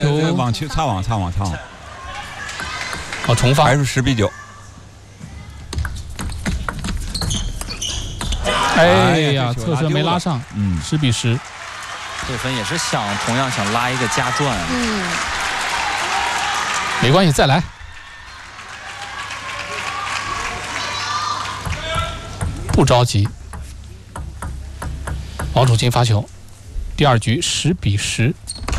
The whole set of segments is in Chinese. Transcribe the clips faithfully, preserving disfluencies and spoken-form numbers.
呃，网球擦网擦网擦网。 好，重发还是十比九。 哎呀，侧身没拉上， 嗯， 十比十。 这分也是想同样想拉一个加转， 嗯， 没关系，再来。不着急。王楚钦发球，第二局十比十。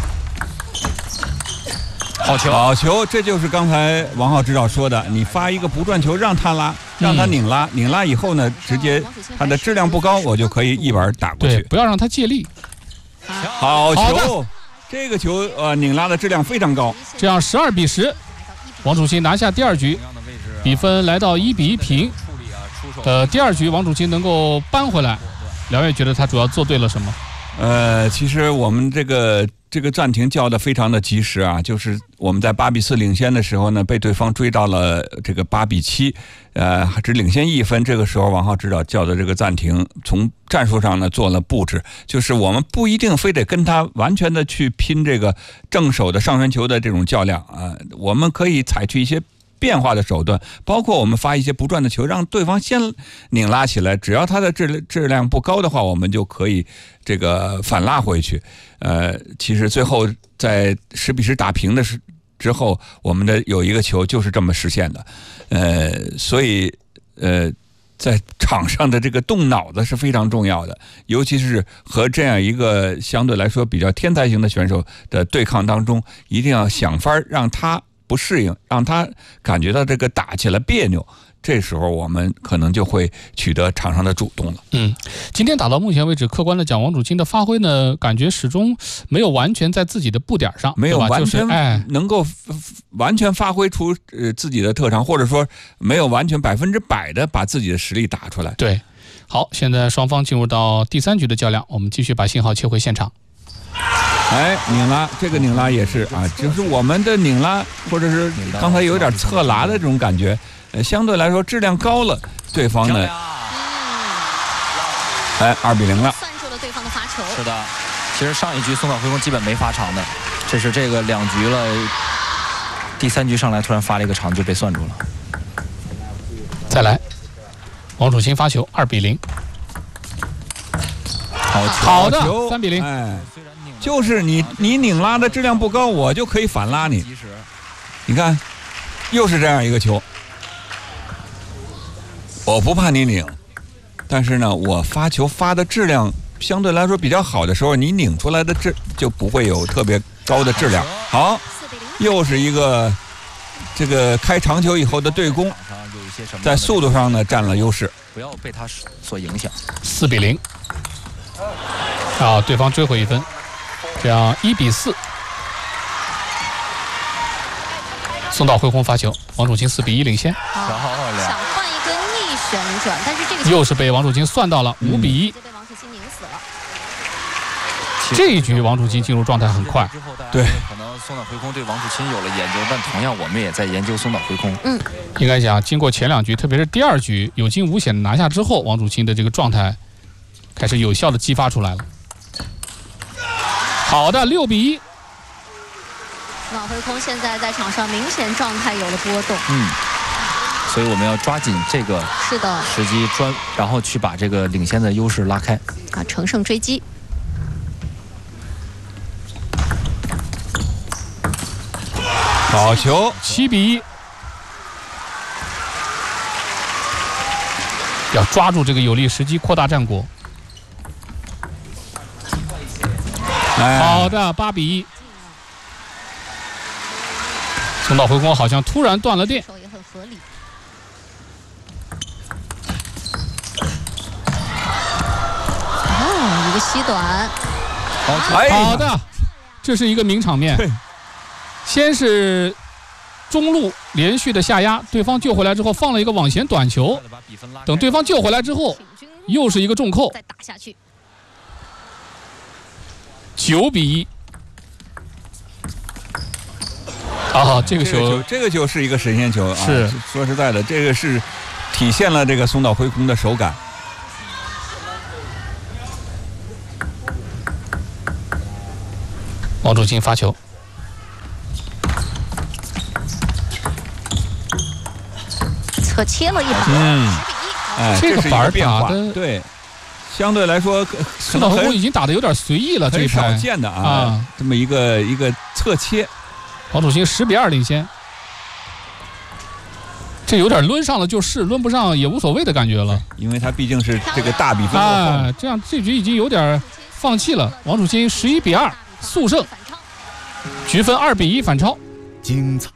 好球， 好球！这就是刚才王浩指导说的，你发一个不转球让他拉，让他拧拉，拧拉以后呢，直接他的质量不高，我就可以一板打过去。 对，不要让他借力。 好球！这个球呃拧拉的质量非常高。 这样十二比十，王楚钦拿下第二局，比分来到一比一平。呃，第二局王楚钦能够扳回来，两位觉得他主要做对了什么？ 呃，其实我们这个这个暂停叫的非常的及时啊，就是我们在八比四领先的时候呢，被对方追到了这个八比七，呃，只领先一分。这个时候王浩指导叫的这个暂停，从战术上呢做了布置，就是我们不一定非得跟他完全的去拼这个正手的上旋球的这种较量啊，我们可以采取一些变化的手段，包括我们发一些不转的球，让对方先拧拉起来，只要他的质质量不高的话，我们就可以这个反拉回去。呃，其实最后在十比十打平的时之后，我们的有一个球就是这么实现的。呃，所以呃，在场上的这个动脑子是非常重要的，尤其是和这样一个相对来说比较天才型的选手的对抗当中，一定要想法让他不适应，让他感觉到这个打起来别扭，这时候我们可能就会取得场上的主动了。 嗯，今天打到目前为止，客观的讲，王楚钦的发挥呢，感觉始终没有完全在自己的步点上， 没有完全哎能够完全发挥出呃自己的特长，或者说没有完全百分之百的把自己的实力打出来。 对，好，现在双方进入到第三局的较量，我们继续把信号切回现场。 哎，拧拉，这个拧拉也是啊，就是我们的拧拉，或者是刚才有点侧拉的这种感觉，呃，相对来说质量高了，对方呢，哎，二比零了， 算住了对方的发球。 是的，其实上一局松岛辉空基本没发长的，这是这个两局了，第三局上来突然发了一个长就被算住了。 再来，王楚钦发球，二比零。 好球， 好的，三比零。 哎，就是你你拧拉的质量不高，我就可以反拉你。你看，又是这样一个球，我不怕你拧，但是呢，我发球发的质量相对来说比较好的时候，你拧出来的质就不会有特别高的质量。好，又是一个这个开长球以后的对攻，在速度上呢占了优势， 不要被他所影响。 四比零。啊，对方追回一分，这样一比四。松岛辉空发球，王楚钦四比一领先。 想换一个逆旋转，但是这个又是被王楚钦算到了五比一， 被王楚钦拧死了。 这一局王楚钦进入状态很快。 对， 可能松岛辉空对王楚钦有了研究，但同样我们也在研究松岛辉空。 嗯， 应该讲，经过前两局，特别是第二局有惊无险的拿下之后，王楚钦的这个状态开始有效的激发出来了。好的，六比一。 松岛辉空现在在场上明显状态有了波动。 嗯，所以我们要抓紧这个是的时机专，然后去把这个领先的优势拉开啊，乘胜追击。 好球， 七比一。要抓住这个有利时机，扩大战果。 哎、 好的，八比一。松岛辉空好像突然断了电。 手也很合理。哦，一个吸短。 哎、 好的，这是一个名场面。先是中路连续的下压，对方救回来之后放了一个网前短球，等对方救回来之后，又是一个重扣， 再打下去。 九比一。啊，这个球， 这个球，这个球是一个神仙球啊！ 是， 说实在的，这个是体现了这个松岛辉空的手感。 王楚钦发球， 侧切了一板， 嗯， 十比一。 哎， 这个板变化打的对，相对来说可孙道辉已经打的有点随意了，这很一拍少见的啊， 啊这么一个一个侧切， 王楚钦十比二领先。这有点抡上了就是，抡不上也无所谓的感觉了。 因为他毕竟是这个大比分落后。 啊，这样这局已经有点放弃了。王楚钦十一比二速胜，局分二比一反超， 精彩。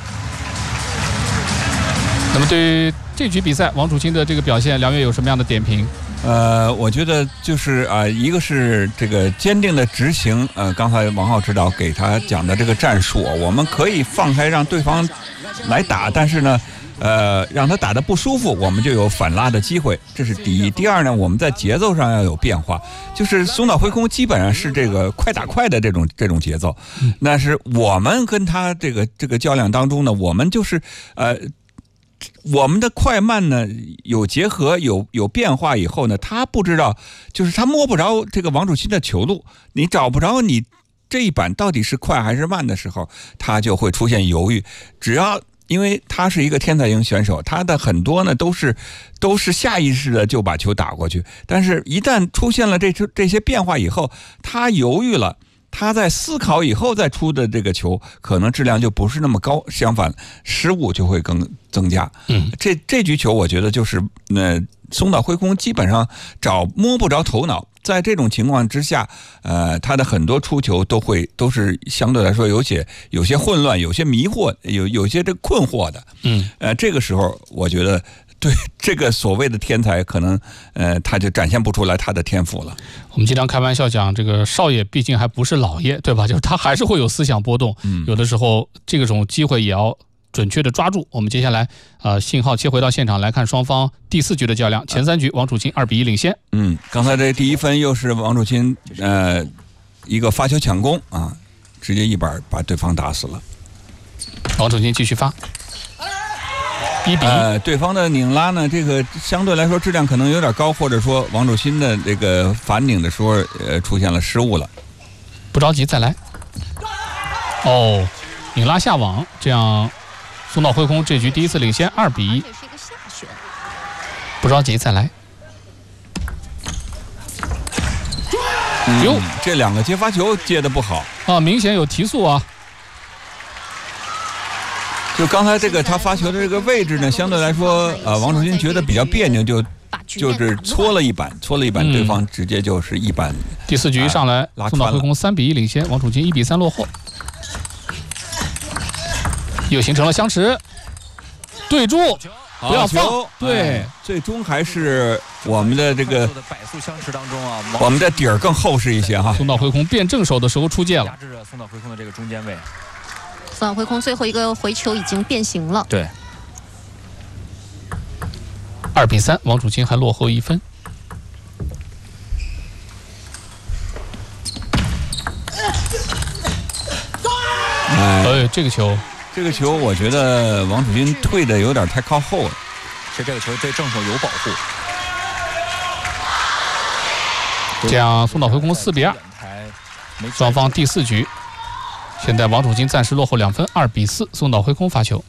那么对于这局比赛，王楚钦的这个表现，梁月有什么样的点评？ 呃，我觉得就是啊、呃，一个是这个坚定的执行，呃，刚才王浩指导给他讲的这个战术，我们可以放开让对方来打，但是呢。呃，让他打得不舒服，我们就有反拉的机会，这是第一。第二呢，我们在节奏上要有变化，就是松岛辉空基本上是这个快打快的这种这种节奏，那是我们跟他这个这个较量当中呢，我们就是呃。我们的快慢呢有结合有有变化以后呢，他不知道，就是他摸不着这个王楚钦的球路，你找不着你这一板到底是快还是慢的时候，他就会出现犹豫。只要因为他是一个天才型选手，他的很多呢都是都是下意识的就把球打过去，但是一旦出现了这这些变化以后，他犹豫了。他在思考以后再出的这个球，可能质量就不是那么高，相反失误就会更增加。 嗯， 这这局球我觉得就是呃，松岛辉空基本上找摸不着头脑，在这种情况之下，呃，他的很多出球都会都是相对来说有些有些混乱，有些迷惑，有有些这困惑的。 嗯， 呃，这个时候我觉得。对这个所谓的天才，可能呃他就展现不出来他的天赋了。 我们经常开玩笑讲，这个少爷毕竟还不是老爷，对吧？就是他还是会有思想波动， 嗯， 有的时候这种机会也要准确的抓住。我们接下来呃信号切回到现场来看双方第四局的较量，前三局王楚钦二比一领先。 嗯，刚才这第一分又是王楚钦呃一个发球抢攻啊，直接一板把对方打死了。 王楚钦继续发。一比一， 呃，对方的拧拉呢，这个相对来说质量可能有点高，或者说王楚钦的这个反拧的时候，呃，出现了失误了。 不着急，再来。哦，拧拉下网，这样松岛辉空这局第一次领先二比一。不着急，再来。哟、 嗯，这两个接发球接的不好啊，明显有提速啊。 就刚才这个他发球的这个位置呢，相对来说，呃，王楚钦觉得比较别扭，就就是搓了一板，搓了一板，对方直接就是一板。 第四局上来，松岛辉空三比一领先，王楚钦一比三落后，又形成了相持，对住，不要放，对， 最终还是我们的这个百速相持当中啊， 我们的底儿更厚实一些哈。 松岛辉空变正手的时候出界了， 压制着松岛辉空的这个中间位。 松岛辉空最后一个回球已经变形了。 对， 二比三，王楚钦还落后一分。哎，这个球， 这个球，我觉得王楚钦退的有点太靠后了。 其实这个球对正手有保护。 这样，松岛辉空四比二，双方第四局。现在王楚钦暂时落后两分，二比四，松岛辉空发球。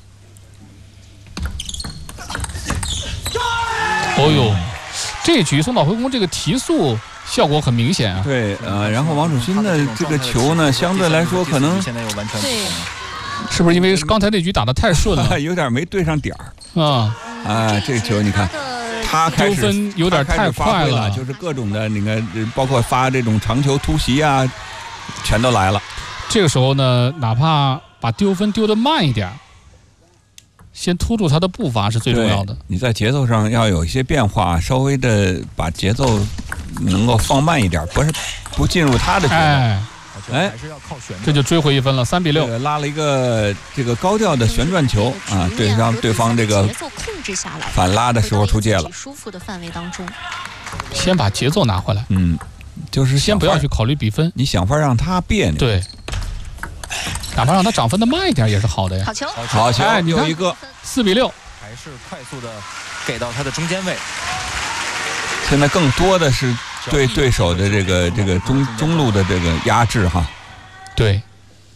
哦呦，这局松岛辉空这个提速效果很明显啊。 对，呃，然后王楚钦的这个球呢，相对来说可能现在又完全不同了， 是不是因为刚才那局打得太顺了， 有点没对上点儿啊？ 啊，这个球你看，他开始丢分有点太快了， 就是各种的那个，包括发这种长球突袭啊，全都来了。 这个时候呢，哪怕把丢分丢得慢一点，先突住他的步伐是最重要的。 你在节奏上要有一些变化，稍微的把节奏能够放慢一点，不是不进入他的节奏。 哎， 哎， 这就追回一分了，三比六。 这个拉了一个这个高调的旋转球啊，对上对方这个反拉的时候出界了。 舒服的范围当中， 先把节奏拿回来。 嗯，就是先不要去考虑比分， 你想法让他别扭。 对。哪怕让他涨分的慢一点也是好的呀。 好球， 好球， 哎， 有一个四比六， 还是快速的给到他的中间位。 现在更多的是对对手的这个这个中中路的这个压制哈。 对，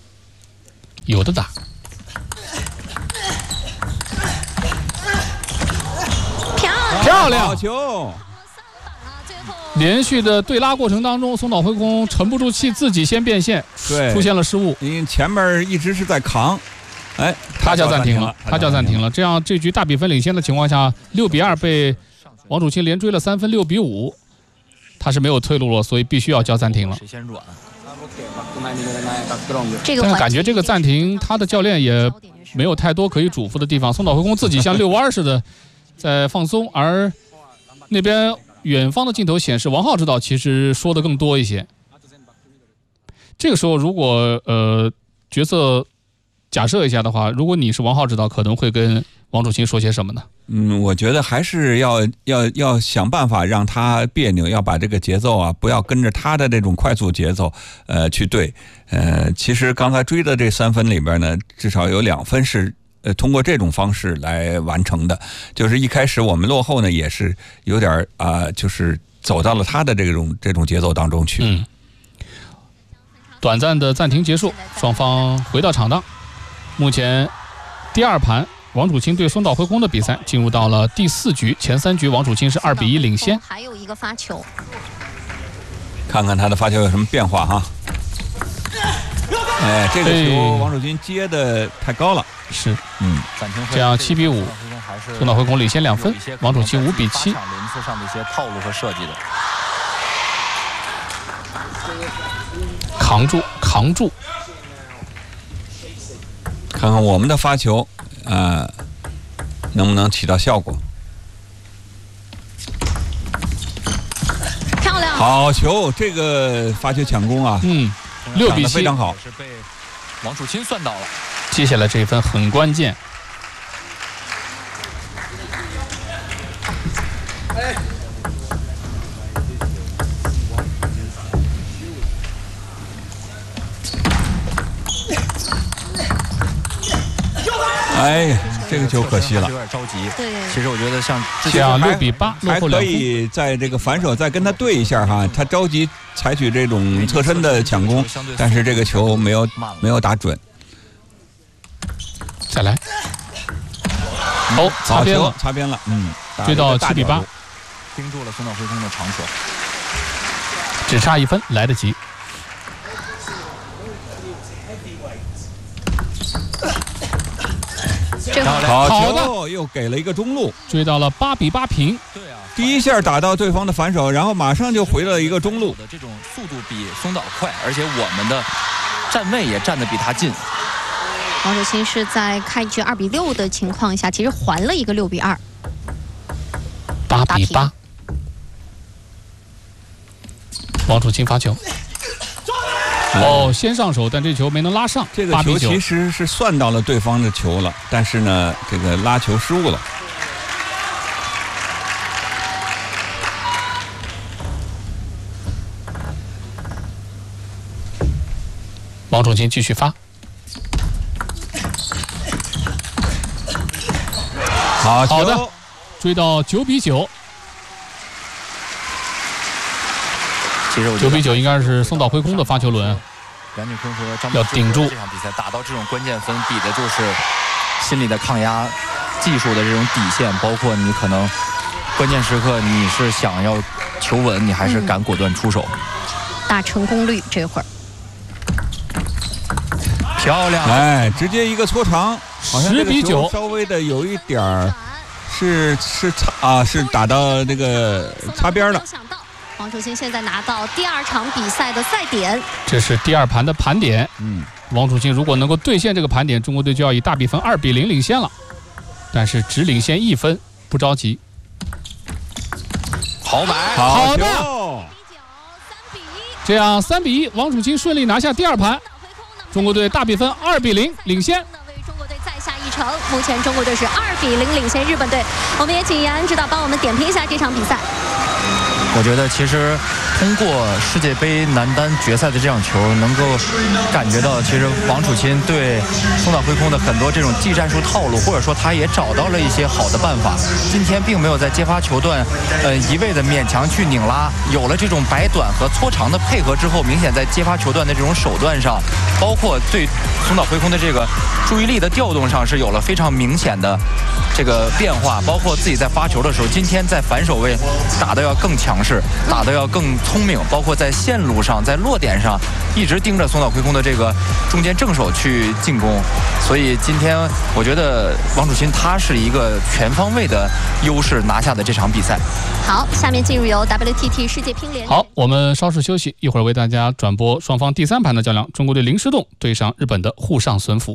有的打。 漂亮， 好球！ 连续的对拉过程当中，松岛辉空沉不住气，自己先变线， 对， 出现了失误。 因为前面一直是在扛，哎， 他叫暂停了，他叫暂停了。 了。这样这局大比分领先的情况下，六比二被王楚钦连追了三分，六比五，他是没有退路了，所以必须要叫暂停了。 谁先软？ 这个但是感觉这个暂停，他的教练也没有太多可以嘱咐的地方。松岛辉空自己像遛弯似的在放松，而那边远方的镜头显示王浩指导其实说的更多一些。这个时候如果呃角色假设一下的话，如果你是王浩指导，可能会跟王楚钦说些什么呢？ 嗯，我觉得还是要要要想办法让他别扭，要把这个节奏啊，不要跟着他的这种快速节奏，呃，去对。呃，其实刚才追的这三分里边呢，至少有两分是呃通过这种方式来完成的。就是一开始我们落后呢，也是有点啊、呃，就是走到了他的这种这种节奏当中去。 嗯。短暂的暂停结束，双方回到场当。目前第二盘王楚钦对松岛辉空的比赛进入到了第四局，前三局王楚钦是二比一领先。 还有一个发球， 看看他的发球有什么变化哈。哎，这个球王楚钦接的太高了。 是， 嗯， 这样七比五，松岛辉空领先两分，王楚钦五比七。 轮次上的一些套路和设计的。 扛住，扛住！ 看看我们的发球，呃，能不能起到效果？ 漂亮！ 好球，这个发球抢攻啊， 嗯，六比七， 非常好。 是被王楚钦算到了。 接下来这一分很关键。 哎呀，这个球可惜了， 有点着急。 对， 其实我觉得像这样六比八， 还可以在这个反手再跟他对一下哈。他着急采取这种侧身的抢攻，但是这个球没有没有打准。 再来，哦，擦边了， 擦边了，嗯， 追到七比八， 盯住了松岛辉空的长球， 只差一分，来得及。 好球，又给了一个中路， 追到了八比八平。 对啊， 第一下打到对方的反手，然后马上就回了一个中路。 的这种速度比松岛快，而且我们的站位也站得比他近。 王楚钦是在开局二比六的情况下，其实还了一个六比二， 八比八。王楚钦发球。哦，先上手，但这球没能拉上。 这个球其实是算到了对方的球了，但是呢，这个拉球失误了。 王楚钦继续发， 好好的，追到九比九。 其实我九比九应该是松岛辉空的发球轮， 梁俊坤和张要顶住这场比赛，打到这种关键分，比的就是心理的抗压、技术的这种底线，包括你可能关键时刻你是想要求稳，你还是敢果断出手。 嗯、大成功率这会儿漂亮， 哎，直接一个搓长， 十比九， 稍微的有一点儿是是擦啊，是打到这个擦边了。 王楚钦现在拿到第二场比赛的赛点， 这是第二盘的盘点。 嗯， 王楚钦如果能够兑现这个盘点，中国队就要以大比分二比零领先了。但是只领先一分，不着急。 好摆， 好的，这样三比一，王楚钦顺利拿下第二盘，中国队大比分二比零领先。 为中国队再下一城，目前中国队是二比零领先日本队。我们也请严安指导帮我们点评一下这场比赛。 我觉得其实通过世界杯男单决赛的这场球，能够感觉到，其实王楚钦对松岛辉空的很多这种技战术套路，或者说他也找到了一些好的办法。今天并没有在接发球段，呃，一味的勉强去拧拉，有了这种摆短和搓长的配合之后，明显在接发球段的这种手段上，包括对松岛辉空的这个注意力的调动上，是有了非常明显的这个变化。包括自己在发球的时候，今天在反手位打得要更强势，打得要更聪明，包括在线路上、在落点上，一直盯着松岛辉空的这个中间正手去进攻。所以今天我觉得王楚钦他是一个全方位的优势拿下的这场比赛。 好，下面进入由 W T T 世界乒联。 好，我们稍事休息，一会儿为大家转播双方第三盘的较量，中国队林诗栋对上日本的户上隼辅。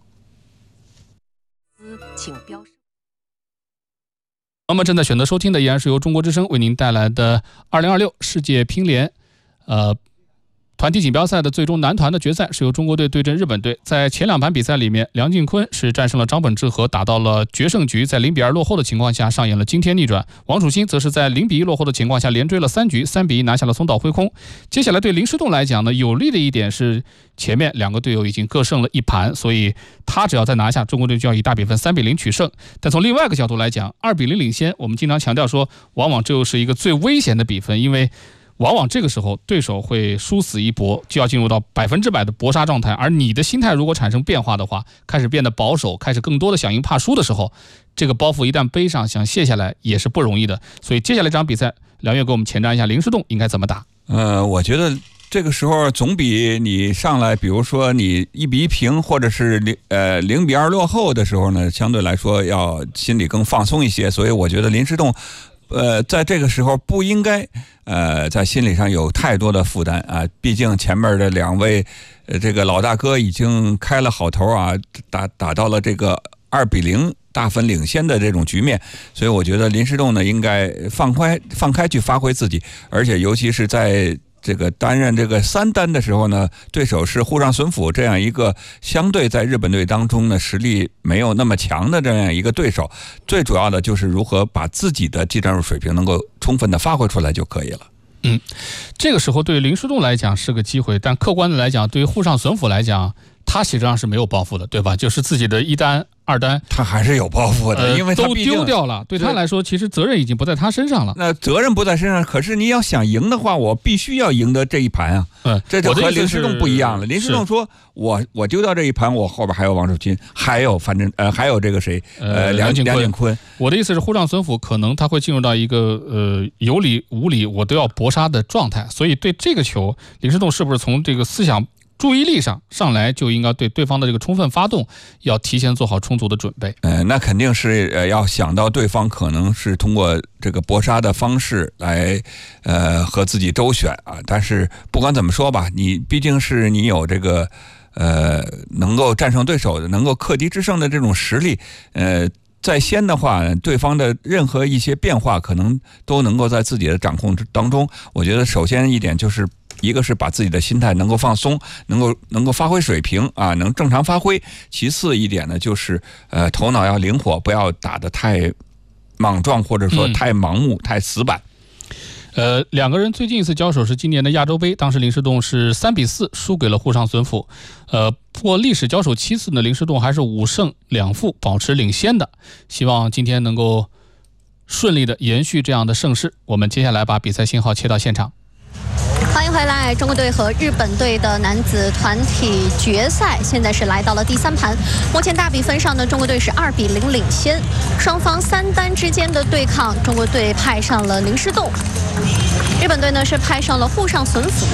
请标示。 那么正在选择收听的依然是由中国之声为您带来的二零二六世界乒联呃团体锦标赛的最终男团的决赛，是由中国队对阵日本队。在前两盘比赛里面，梁靖昆是战胜了张本智和，打到了决胜局，在零比二落后的情况下上演了惊天逆转。王楚钦则是在零比一落后的情况下连追了三局，三比一拿下了松岛辉空。接下来对林诗栋来讲呢，有利的一点是前面两个队友已经各胜了一盘，所以他只要再拿下，中国队就要以大比分三比零取胜。但从另外一个角度来讲，二比零领先，我们经常强调说，往往这又是一个最危险的比分，因为往往这个时候对手会殊死一搏，就要进入到百分之百的搏杀状态，而你的心态如果产生变化的话，开始变得保守，开始更多的想赢怕输的时候，这个包袱一旦背上，想卸下来也是不容易的。所以接下来这场比赛，梁越给我们前瞻一下林诗栋应该怎么打。 呃，我觉得这个时候总比你上来，比如说你一比一平，或者是零呃零比二落后的时候呢，相对来说要心里更放松一些。所以我觉得林诗栋呃，在这个时候不应该呃在心理上有太多的负担啊，毕竟前面的两位呃这个老大哥已经开了好头啊，打打到了这个二比零大分领先的这种局面，所以我觉得林诗栋呢应该放开放开去发挥自己，而且尤其是在这个担任这个三单的时候呢，对手是户上隼辅这样一个相对在日本队当中呢实力没有那么强的这样一个对手，最主要的就是如何把自己的技战术水平能够充分的发挥出来就可以了。 嗯，这个时候对林诗栋来讲是个机会，但客观的来讲，对于户上隼辅来讲，他实际上是没有包袱的，对吧？就是自己的一单、二单， 他还是有包袱的， 呃、 因为他都丢掉了。对他来说，其实责任已经不在他身上了。 那责任不在身上，可是你要想赢的话，我必须要赢得这一盘啊。 嗯， 这就和林诗栋不一样了。林诗栋说：“我我丢掉这一盘，我后边还有王楚钦，还有反正呃还有这个谁呃梁靖梁靖昆。 我的意思是，户上隼辅可能他会进入到一个呃有理无理我都要搏杀的状态，所以对这个球，林诗栋是不是从这个思想注意力上上来就应该对对方的这个充分发动要提前做好充足的准备。 呃，那肯定是呃要想到对方可能是通过这个搏杀的方式来呃和自己周旋啊。但是不管怎么说吧，你毕竟是你有这个呃能够战胜对手的、能够克敌制胜的这种实力，呃。在先的话，对方的任何一些变化可能都能够在自己的掌控当中。我觉得首先一点就是一个是把自己的心态能够放松，能够能够发挥水平啊，能正常发挥。其次一点呢，就是呃头脑要灵活，不要打得太莽撞，或者说太盲目、嗯、太死板。 呃，两个人最近一次交手是今年的亚洲杯，当时林诗栋是三比四输给了户上隼辅。呃，不过历史交手七次呢，林诗栋还是五胜两负，保持领先的。希望今天能够顺利的延续这样的盛世。我们接下来把比赛信号切到现场。 欢迎回来，中国队和日本队的男子团体决赛现在是来到了第三盘。目前大比分上呢，中国队是二比零领先。双方三单之间的对抗，中国队派上了林诗栋，日本队呢是派上了户上隼辅。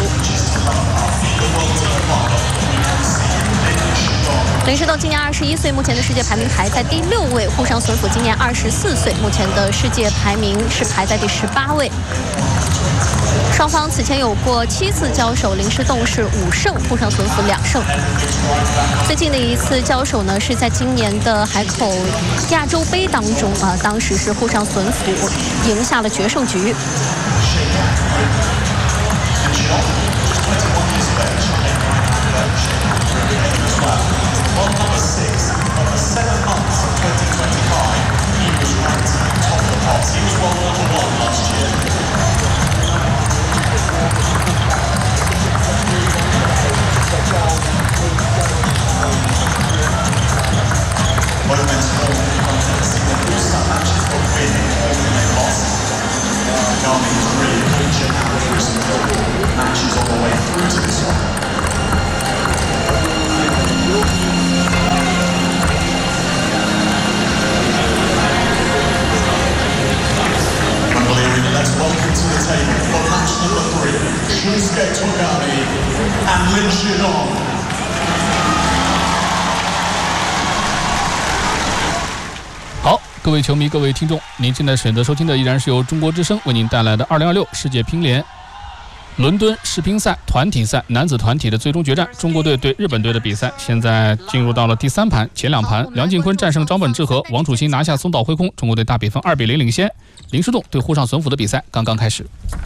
林诗栋今年二十一岁，目前的世界排名排在第六位；户上隼辅今年二十四岁，目前的世界排名是排在第十八位。双方此前有过七次交手，林诗栋是五胜，户上隼辅两胜。最近的一次交手呢，是在今年的海口亚洲杯当中啊，当时是户上隼辅赢下了决胜局。 各位球迷、各位听众，您现在选择收听的依然是由中国之声为您带来的二零二六世界乒联伦敦世乒赛团体赛男子团体的最终决战，中国队对日本队的比赛现在进入到了第三盘，前两盘梁靖昆战胜张本智和，王楚钦拿下松岛辉空，中国队大比分二比零领先。林诗栋对沪上隼辅的比赛刚刚开始，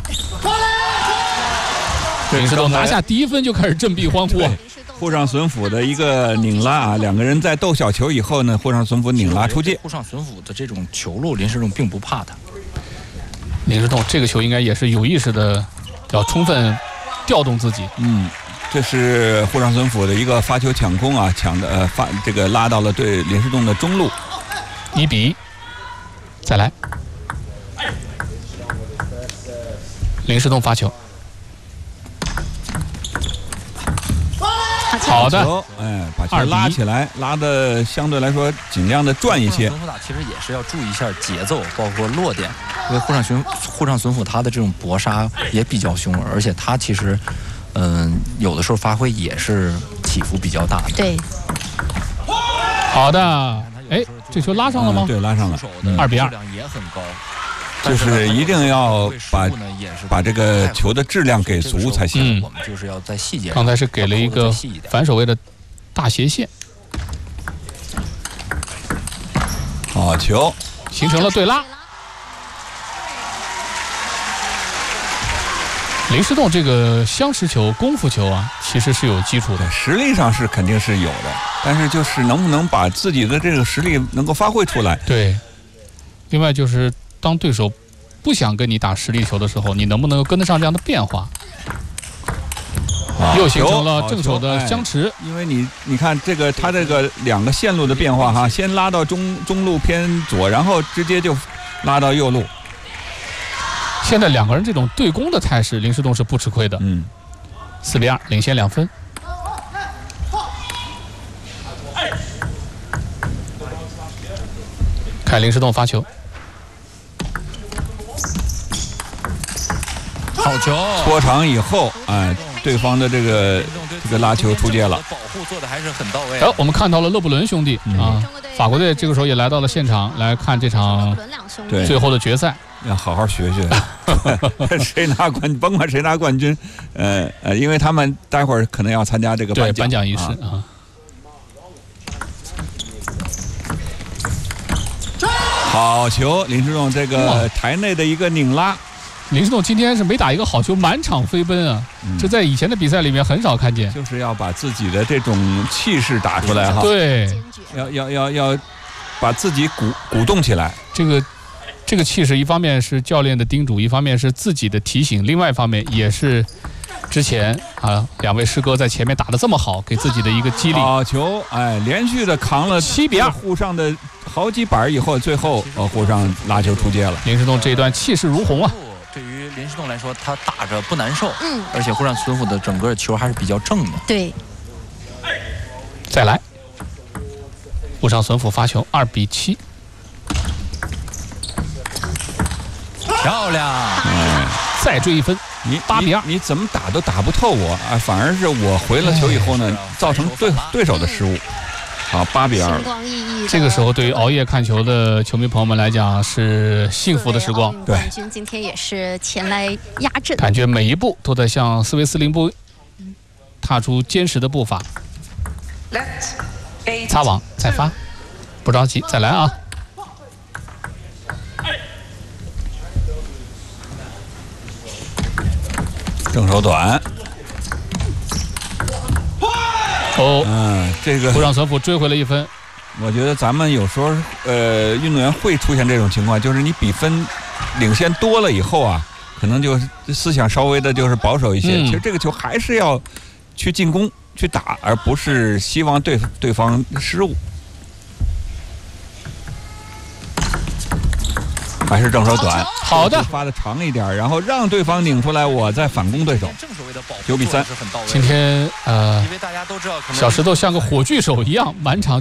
林诗栋拿下第一分就开始振臂欢呼啊！ 沪上隼辅的一个拧拉啊，两个人在斗小球以后呢，沪上隼辅拧拉出界。 沪上隼辅的这种球路，林诗栋并不怕他。 林诗栋这个球应该也是有意识的，要充分调动自己。 嗯，这是沪上隼辅的一个发球抢攻啊，抢的呃发这个拉到了对林诗栋的中路， 一比一，再来。林诗栋发球。好的， 哎，把球拉起来，拉的相对来说尽量的转一些。 沪上隼辅其实也是要注意一下节奏，包括落点，因为沪上隼沪上隼辅他的这种搏杀也比较凶，而且他其实，嗯、呃，有的时候发挥也是起伏比较大的。 对。 好的，哎，这球拉上了吗？ 嗯、对，拉上了， 二比二， 也很高。 就是一定要把把这个球的质量给足才行。 嗯， 我们就是要在细节。 刚才是给了一个反手位的大斜线， 好球， 形成了对拉。林诗栋这个相持球、功夫球啊，其实是有基础的， 实力上是肯定是有的，但是就是能不能把自己的这个实力能够发挥出来。 对，另外就是。当对手不想跟你打实力球的时候，你能不能跟得上这样的变化？又形成了正手的相持， 哎、因为你你看这个他这个两个线路的变化哈，先拉到中中路偏左，然后直接就拉到右路。 现在两个人这种对攻的态势，林诗栋是不吃亏的。 嗯， 四比二，领先两分。看林诗栋发球。 好球！ 拖长以后，哎，对方的这个这个拉球出界了。 保护做的还是很到位。 好，我们看到了勒布伦兄弟、嗯、啊，法国队这个时候也来到了现场来看这场最后的决赛。 要好好学学，谁拿冠，甭管谁拿冠军，呃呃，因为他们待会儿可能要参加这个颁奖颁奖仪式啊。 好球，林诗栋这个台内的一个拧拉。 林诗栋今天是没打一个好球，满场飞奔啊！嗯、这在以前的比赛里面很少看见。 就是要把自己的这种气势打出来哈。 对， 要要要要把自己鼓鼓动起来。 这个这个气势，一方面是教练的叮嘱，一方面是自己的提醒，另外一方面也是之前啊两位师哥在前面打得这么好，给自己的一个激励。 好球，哎，连续的扛了七比二， 沪上的好几板以后，最后呃沪上拉球出界了。 林诗栋这一段气势如虹啊！ 对于林诗栋来说，他打着不难受，嗯，而且沪上隼辅的整个球还是比较正的。 对， 再来，沪上隼辅发球，二比七， 漂亮！ 哎， 再追一分， 你八比二， 你怎么打都打不透我啊！反而是我回了球以后呢，造成对对手的失误。好，八比二。 这个时候，对于熬夜看球的球迷朋友们来讲，是幸福的时光。 对，冠军今天也是前来压阵， 感觉每一步都在向斯维斯林波踏出坚实的步伐。擦网再发，不着急，再来啊！ 正手短。 哦， 嗯，这个沪上隼辅追回了一分。 我觉得咱们有时候，呃，运动员会出现这种情况，就是你比分领先多了以后啊，可能就思想稍微的就是保守一些。嗯、其实这个球还是要去进攻去打，而不是希望对对方失误。还是正手短， 好的， 发的长一点，然后让对方拧出来，我再反攻对手。九比三。 今天呃，小石头像个火炬手一样，满场